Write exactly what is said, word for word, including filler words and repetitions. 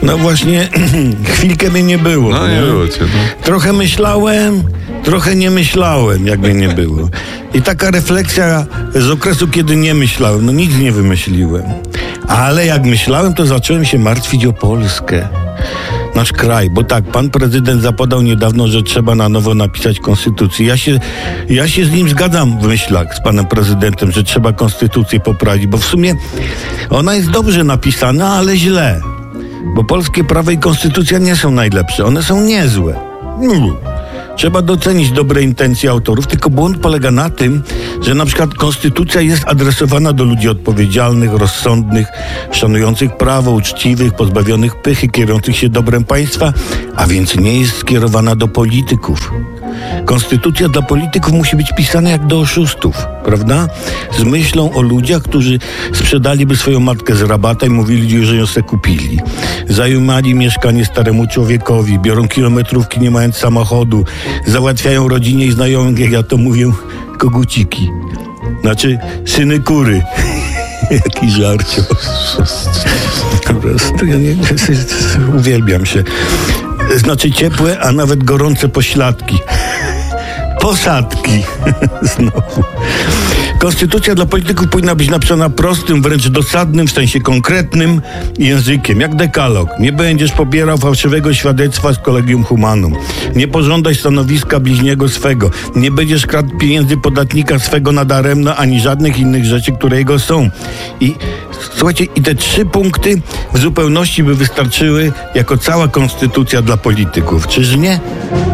No właśnie, chwilkę mnie nie było. No nie, nie było cię. No. Trochę myślałem, trochę nie myślałem, jak mnie nie było. I taka refleksja z okresu, kiedy nie myślałem. No nic nie wymyśliłem. Ale jak myślałem, to zacząłem się martwić o Polskę. Nasz kraj, bo tak, pan prezydent zapodał niedawno, że trzeba na nowo napisać konstytucję. Ja się, ja się z nim zgadzam w myślach, z panem prezydentem, że trzeba konstytucję poprawić, bo w sumie ona jest dobrze napisana, ale źle. Bo polskie prawo i konstytucja nie są najlepsze, one są niezłe. Mm. Trzeba docenić dobre intencje autorów, tylko błąd polega na tym, że na przykład konstytucja jest adresowana do ludzi odpowiedzialnych, rozsądnych, szanujących prawo, uczciwych, pozbawionych pychy, kierujących się dobrem państwa, a więc nie jest skierowana do polityków. Konstytucja dla polityków musi być pisana jak do oszustów, prawda? Z myślą o ludziach, którzy sprzedaliby swoją matkę z rabata i mówili, że ją se kupili. Zajmowali mieszkanie staremu człowiekowi, biorą kilometrówki nie mając samochodu, załatwiają rodzinie i znajomym, jak ja to mówię, koguciki. Znaczy, syny kury. Jaki żarcio. Po prostu, ja nie, uwielbiam się. Znaczy ciepłe, a nawet gorące pośladki. Posadki. Znowu. Konstytucja dla polityków powinna być napisana prostym, wręcz dosadnym, w sensie konkretnym językiem, jak dekalog. Nie będziesz pobierał fałszywego świadectwa z Collegium Humanum. Nie pożądaj stanowiska bliźniego swego. Nie będziesz kradł pieniędzy podatnika swego nadaremno, ani żadnych innych rzeczy, które jego są. I słuchajcie, i te trzy punkty w zupełności by wystarczyły jako cała konstytucja dla polityków. Czyż nie?